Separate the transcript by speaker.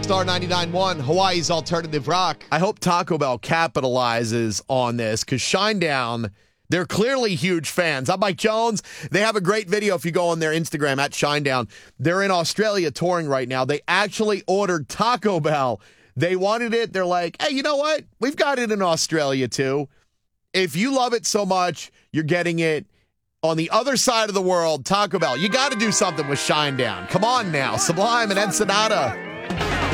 Speaker 1: Star 99.1, Hawaii's alternative rock.
Speaker 2: I hope Taco Bell capitalizes on this because Shinedown, they're clearly huge fans. I'm Mike Jones. They have a great video if you go on their Instagram at Shinedown. They're in Australia touring right now. They actually ordered Taco Bell. They wanted it. They're like, hey, you know what? We've got it in Australia too. If you love it so much, you're getting it on the other side of the world, Taco Bell. You got to do something with Shinedown. Come on now. Sublime and Ensenada.